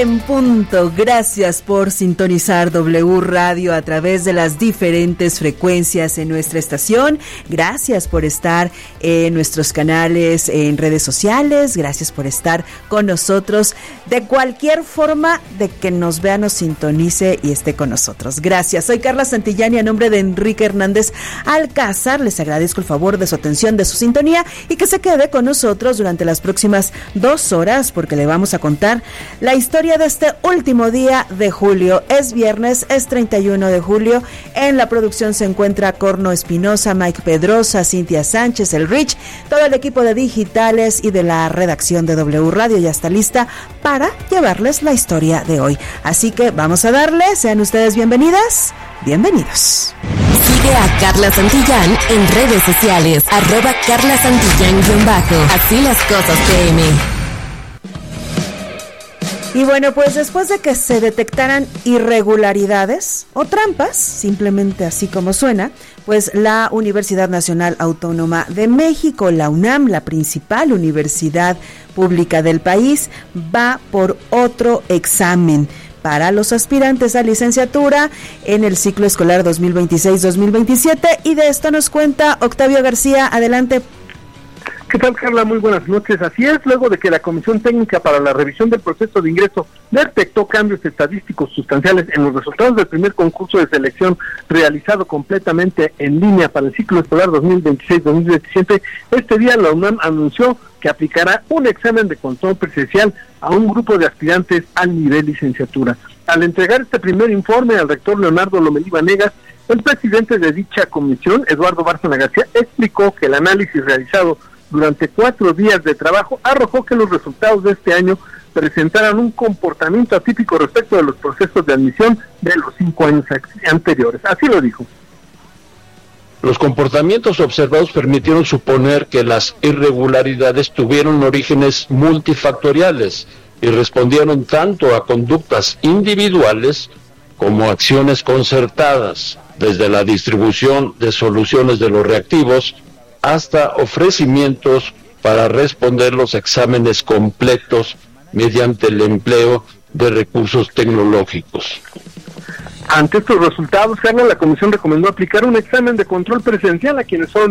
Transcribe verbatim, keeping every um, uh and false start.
En punto, gracias por sintonizar W Radio a través de las diferentes frecuencias en nuestra estación. Gracias por estar en nuestros canales en redes sociales. Gracias por estar con nosotros de cualquier forma de que nos vea, nos sintonice y esté con nosotros. Gracias. Soy Carla Santillán y a nombre de Enrique Hernández Alcázar les agradezco el favor de su atención, de su sintonía y que se quede con nosotros durante las próximas dos horas porque le vamos a contar la historia de este último día de julio. Es viernes, es treinta y uno de julio. En la producción se encuentra Corno Espinosa, Mike Pedrosa, Cintia Sánchez, el Rich, todo el equipo de digitales y de la redacción de W Radio ya está lista para llevarles la historia de hoy. Así que vamos a darle, sean ustedes bienvenidas, bienvenidos. Sigue a Carla Santillán en redes sociales, arroba Carla Santillán-bajo. Así las cosas P M. Y bueno, pues después de que se detectaran irregularidades o trampas, simplemente así como suena, pues la Universidad Nacional Autónoma de México, la UNAM, la principal universidad pública del país, va por otro examen para los aspirantes a licenciatura en el ciclo escolar dos mil veintiséis dos mil veintisiete, y de esto nos cuenta Octavio García. Adelante. ¿Qué tal, Carla? Muy buenas noches. Así es, luego de que la Comisión Técnica para la Revisión del Proceso de Ingreso detectó cambios estadísticos sustanciales en los resultados del primer concurso de selección realizado completamente en línea para el ciclo escolar dos mil veintiséis dos mil veintisiete, este día la UNAM anunció que aplicará un examen de control presencial a un grupo de aspirantes al nivel licenciatura. Al entregar este primer informe al rector Leonardo Lomelí Vanegas, el presidente de dicha comisión, Eduardo Bárcena García, explicó que el análisis realizado durante cuatro días de trabajo arrojó que los resultados de este año presentaran un comportamiento atípico respecto de los procesos de admisión de los cinco años anteriores. Así lo dijo. Los comportamientos observados permitieron suponer que las irregularidades tuvieron orígenes multifactoriales y respondieron tanto a conductas individuales como a acciones concertadas, desde la distribución de soluciones de los reactivos hasta ofrecimientos para responder los exámenes completos mediante el empleo de recursos tecnológicos. Ante estos resultados, Carla, la comisión recomendó aplicar un examen de control presencial a quienes son